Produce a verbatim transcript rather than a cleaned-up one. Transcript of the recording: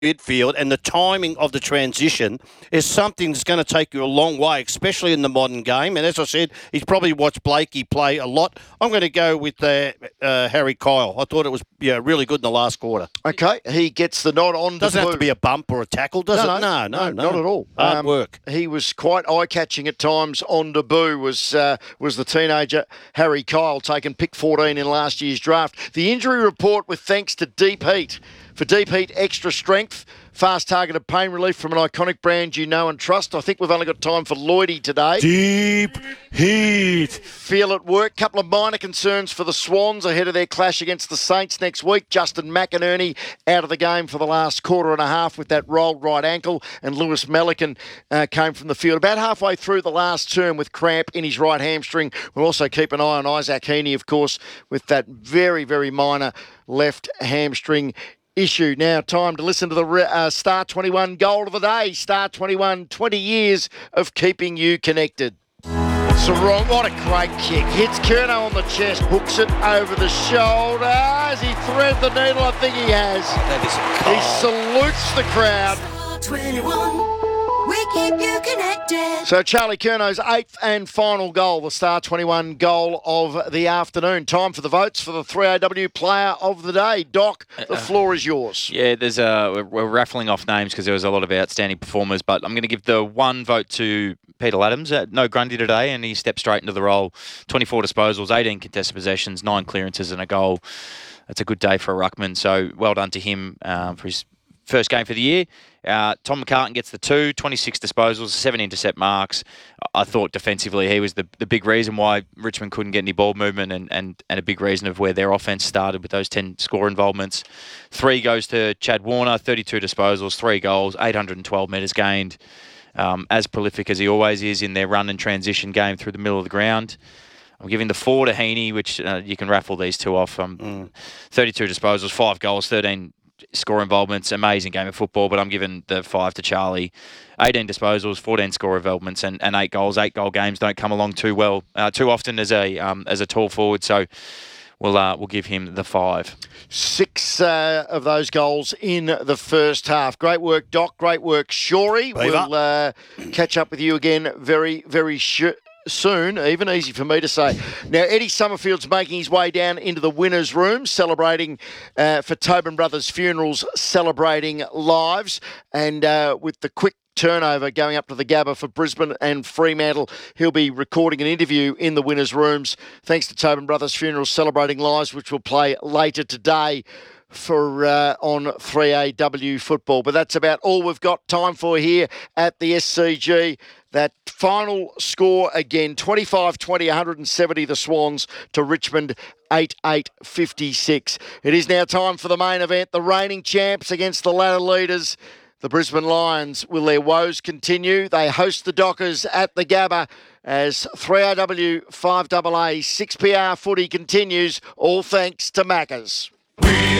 midfield and the timing of the transition is something that's going to take you a long way, especially in the modern game. And as I said, he's probably watched Blakey play a lot. I'm going to go with uh, uh, Harry Kyle. I thought it was yeah really good in the last quarter. Okay, he gets the nod on. Doesn't to have to be a bump or a tackle, does no, it? No, no, no, no, not at all. Hard Um, work. He was quite eye-catching at times. On debut was uh, was the teenager Harry Kyle, taken pick fourteen in last year's draft. The injury report with thanks to Deep Heat. For Deep Heat Extra Strength, fast targeted pain relief from an iconic brand you know and trust. I think we've only got time for Lloydie today. Deep Heat. Feel at work. Couple of minor concerns for the Swans ahead of their clash against the Saints next week. Justin McInerney out of the game for the last quarter and a half with that rolled right ankle, and Lewis Melican uh, came from the field about halfway through the last term with cramp in his right hamstring. We'll also keep an eye on Isaac Heaney, of course, with that very, very minor left hamstring issue. Now, time to listen to the uh, Star twenty-one goal of the day. Star twenty-one, twenty years of keeping you connected. Sarong, what a great kick. Hits Curnow on the chest, hooks it over the shoulder. Has he thread the needle? I think he has. That is a He goal. salutes the crowd. twenty-one, we keep you connected. So Charlie Curnow's eighth and final goal, the Star twenty-one goal of the afternoon. Time for the votes for the three A W Player of the Day. Doc, the floor is yours. Yeah, there's a we're, we're raffling off names because there was a lot of outstanding performers, but I'm going to give the one vote to Peter Adams. Uh, no Grundy today, and he stepped straight into the role. twenty-four disposals, eighteen contested possessions, nine clearances, and a goal. That's a good day for a ruckman. So well done to him um, for his first game for the year. Uh, Tom McCartan gets the two, twenty-six disposals, seven intercept marks. I thought defensively he was the, the big reason why Richmond couldn't get any ball movement, and, and, and a big reason of where their offense started with those ten score involvements. Three goes to Chad Warner, thirty-two disposals, three goals, eight hundred twelve metres gained. Um, as prolific as he always is in their run and transition game through the middle of the ground. I'm giving the four to Heaney, which uh, you can raffle these two off. Um, mm. thirty-two disposals, five goals, thirteen score involvements, amazing game of football, but I'm giving the five to Charlie. eighteen disposals, fourteen score involvements, and, and eight goals. Eight goal games don't come along too well, uh, too often as a um, as a tall forward, so we'll uh, we'll give him the five. Six uh, of those goals in the first half. Great work, Doc. Great work, Shorey. We'll uh, catch up with you again very, very sh- soon. Even easy for me to say. Now, Eddie Summerfield's making his way down into the winners' room, celebrating uh, for Tobin Brothers Funerals, celebrating lives, and uh, with the quick turnover going up to the Gabba for Brisbane and Fremantle, he'll be recording an interview in the winners' rooms thanks to Tobin Brothers Funerals Celebrating Lives, which will play later today for uh, on three A W football. But that's about all we've got time for here at the S C G. That final score again, twenty-five twenty, one hundred seventy the Swans to Richmond, eight eight fifty-six. It is now time for the main event, the reigning champs against the ladder leaders, the Brisbane Lions. Will their woes continue? They host the Dockers at the Gabba as three A W, five A A, six P R footy continues, all thanks to Maccas.